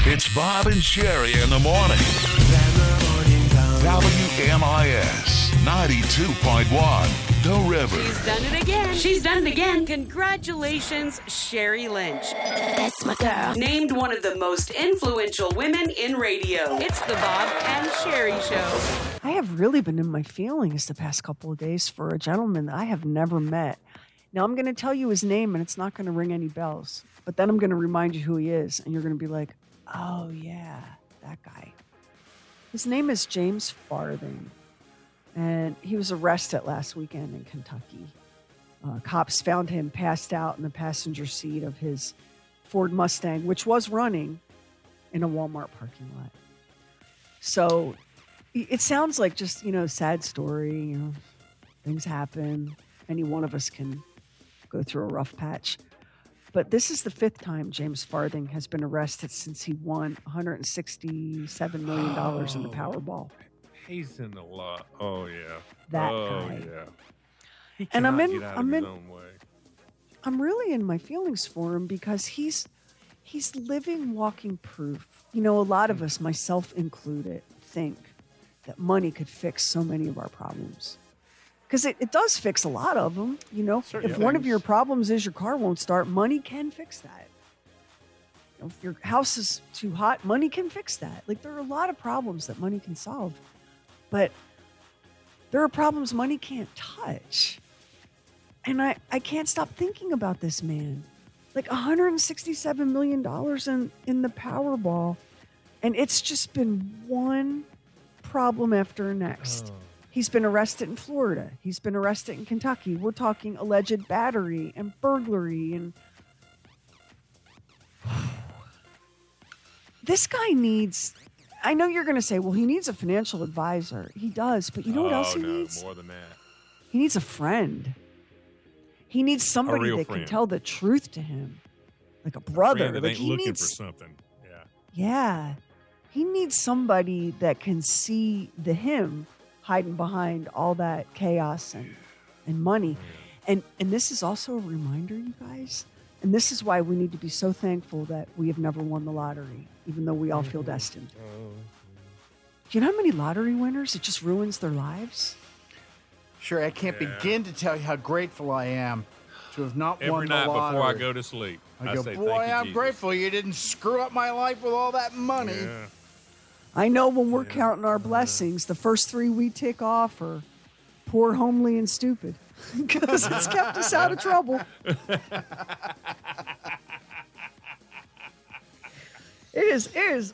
It's Bob and Sherry in the morning. WMIS 92.1, The River. She's done it again. She's done it again. Congratulations, Sherry Lynch. That's my girl. Named one of the most influential women in radio. It's the Bob and Sherry Show. I have really been in my feelings the past couple of days for a gentleman that I have never met. Now, I'm going to tell you his name, and it's not going to ring any bells. But then I'm going to remind you who he is, and you're going to be like, oh, yeah, that guy. His name is James Farthing, and he was arrested last weekend in Kentucky. Cops found him passed out in the passenger seat of his Ford Mustang, which was running in a Walmart parking lot. So it sounds like just, sad story. Things happen. Any one of us can go through a rough patch. But this is the fifth time James Farthing has been arrested since he won $167 million in the Powerball. He's in the lot. Oh, yeah. That guy. Yeah. He And cannot get out of his I'm own way. I'm really in my feelings for him because he's living, walking proof. A lot of us, myself included, think that money could fix so many of our problems. Because it does fix a lot of them, If one of your problems is your car won't start, money can fix that. If your house is too hot, money can fix that. Like, there are a lot of problems that money can solve. But there are problems money can't touch. And I can't stop thinking about this man. Like, $167 million in the Powerball. And it's just been one problem after next. He's been arrested in Florida. He's been arrested in Kentucky. We're talking alleged battery and burglary. And this guy needs, I know you're going to say, well, he needs a financial advisor. He does. But you know what else he needs? More than that. He needs a friend. He needs somebody that can tell the truth to him. Like a brother. That Like ain't he looking needs, for something. Yeah. Yeah. He needs somebody that can see the him hiding behind all that chaos and money. And this is also a reminder, you guys, and this is why we need to be so thankful that we have never won the lottery, even though we all feel destined. Do you know how many lottery winners it just ruins their lives? Sure, I can't begin to tell you how grateful I am to have not won the lottery. Every night before I go to sleep, I go, say, boy, thank you, I'm Jesus. grateful you didn't screw up my life with all that money. Yeah. I know when we're counting our blessings, the first three we tick off are poor, homely, and stupid because it's kept us out of trouble. It is.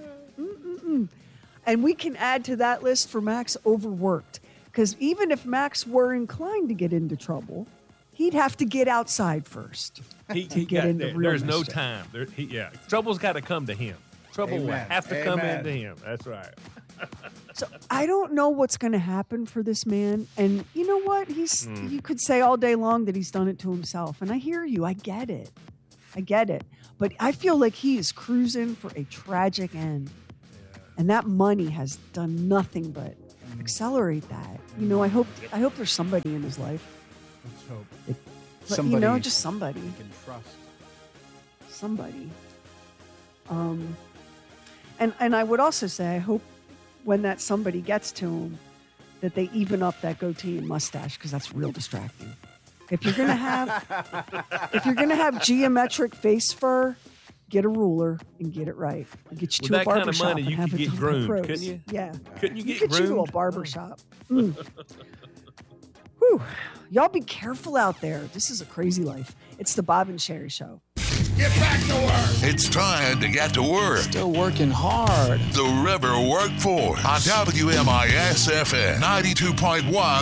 And we can add to that list for Max overworked, because even if Max were inclined to get into trouble, he'd have to get outside first. There's no time. Trouble's got to come to him. Trouble will Amen. have to come Amen. into him. That's right. So I don't know what's going to happen for this man. And you know what? You could say all day long that he's done it to himself. And I hear you. I get it. But I feel like he is cruising for a tragic end. Yeah. And that money has done nothing but accelerate that. I hope there's somebody in his life. Let's hope. Somebody, just somebody. You can trust. Somebody. And I would also say, I hope when that somebody gets to him, that they even up that goatee and mustache, because that's real distracting. If you're gonna have geometric face fur, get a ruler and get it right. I'll get you With to a that kind of barbershop money, and you have could it get done groomed, pros. couldn't you? Yeah. Couldn't you get you to a groomed? barbershop. Whew. Y'all be careful out there. This is a crazy life. It's the Bob and Sherry Show. Get back to work. It's time to get to work. Still working hard. The River Workforce on WMIS FM 92.1